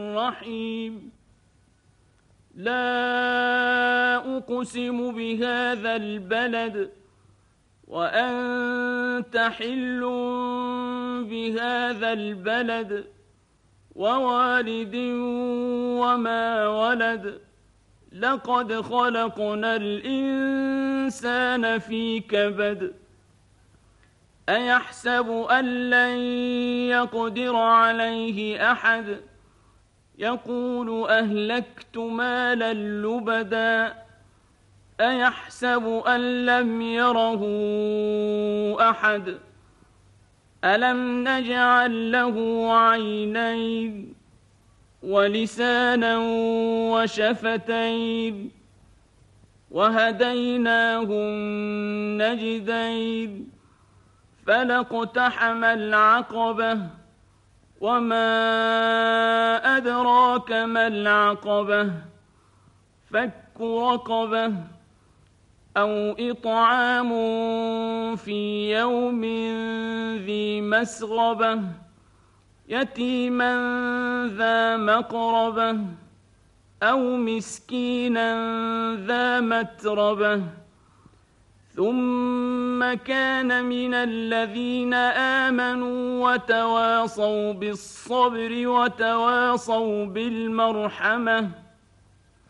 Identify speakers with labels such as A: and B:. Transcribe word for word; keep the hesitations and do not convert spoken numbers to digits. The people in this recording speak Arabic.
A: رحيم لا أقسم بهذا البلد وأنت حل بهذا البلد ووالد وما ولد لقد خلقنا الإنسان في كبد أيحسب أن لن يقدر عليه أحد يقول أهلكت مالا لبدا أيحسب أن لم يره أحد ألم نجعل له عينين ولسانا وشفتين وهديناه النجدين فلاقتحم العقبة وما أدراك ما العقبة فك رقبة أو إطعام في يوم ذي مسغبة يتيما ذا مقربة أو مسكينا ذا متربة ثم كان من الذين آمنوا وتواصوا بالصبر وتواصوا بالمرحمة